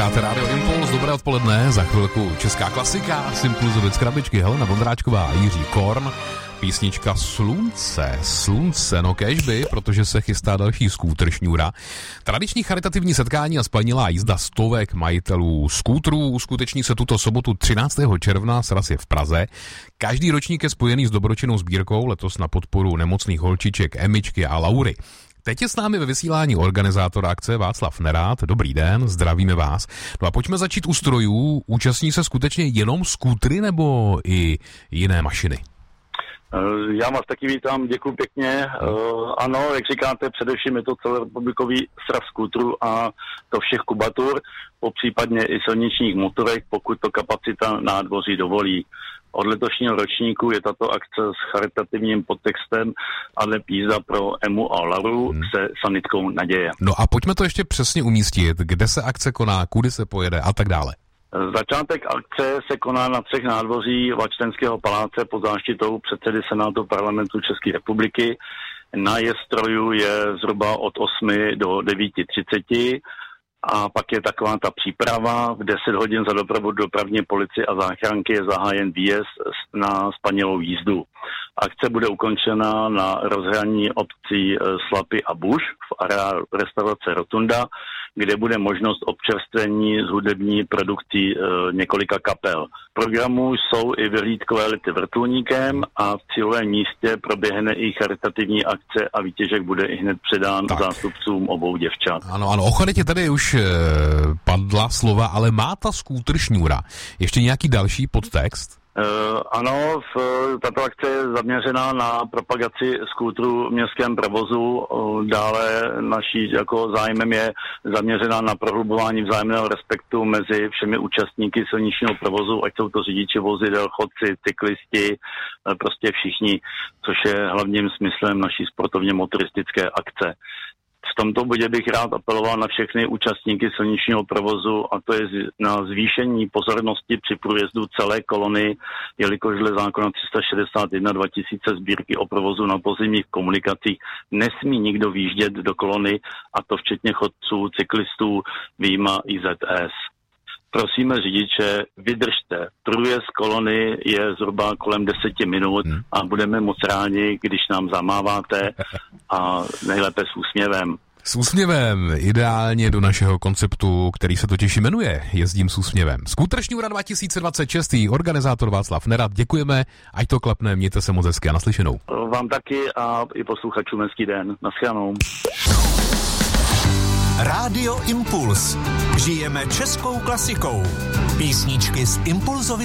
Posloucháte Rádio Impuls, dobré odpoledne, za chvilku česká klasika, Impulzovic krabičky, Helena Vondráčková a Jiří Korn, písnička Slunce, no kéžby, protože se chystá další skútr šňůra. Tradiční charitativní setkání a spanilá jízda stovek majitelů skútrů uskuteční se tuto sobotu 13. června srazí v Praze. Každý ročník je spojený s dobročinnou sbírkou, letos na podporu nemocných holčiček Emičky a Laury. Teď je s námi ve vysílání organizátor akce Václav Nerad. Dobrý den, zdravíme vás. No a pojďme začít u strojů. Účastní se skutečně jenom skútry nebo i jiné mašiny? Já vás taky vítám, děkuji pěkně. Ano, jak říkáte, především je to celorepublikový sraz skútrů a to všech kubatur, popřípadně i silničních motorek, pokud to kapacita nádvoří dovolí. Od letošního ročníku je tato akce s charitativním podtextem ale jízda pro Emu a Lauru se sanitkou naděje. No a pojďme to ještě přesně umístit, kde se akce koná, kudy se pojede a tak dále. Začátek akce se koná na 3 nádvoří Vlačtenského paláce pod záštitou předsedy Senátu Parlamentu České republiky. Nájezd strojů je zhruba od 8 do 9:30 a pak je taková ta příprava. V 10 hodin za dopravu dopravní policie a záchranky je zahájen výjezd na spanilou jízdu. Akce bude ukončena na rozhraní obcí Slapy a Buš v areálu restaurace Rotunda, kde bude možnost občerstvení s hudební produkcí několika kapel. V programu jsou i vyhlídkové lety vrtulníkem a v cílovém místě proběhne i charitativní akce a výtěžek bude i hned předán zástupcům obou děvčat. Ano, o charitě tady už padla slova, ale má ta skútr šňůra ještě nějaký další podtext? Ano, tato akce je zaměřená na propagaci skútrů v městském provozu. Dále naší jako zájmem je zaměřená na prohlubování vzájemného respektu mezi všemi účastníky silničního provozu, ať jsou to řidiči vozidel, chodci, cyklisti, prostě všichni, což je hlavním smyslem naší sportovně motoristické akce. V tomto bodě bych rád apeloval na všechny účastníky silničního provozu, a to je na zvýšení pozornosti při průjezdu celé kolony, jelikož dle zákona 361/2000 sbírky o provozu na pozemních komunikacích nesmí nikdo výjíždět do kolony, a to včetně chodců, cyklistů, vyjma IZS. Prosíme řidiče, vydržte. Průjezd kolony je zhruba kolem 10 minut a budeme moc rádi, když nám zamáváte, a nejlépe s úsměvem. S úsměvem, ideálně do našeho konceptu, který se totiž jmenuje Jezdím s úsměvem. Skútr šňůra 2026, organizátor Václav Nerad, děkujeme, ať to klapne, mějte se moc hezky a naslyšenou. Vám taky a i posluchačům hezký den. Naschledanou. Rádio Impuls. Žijeme českou klasikou. Písničky z Impulzovy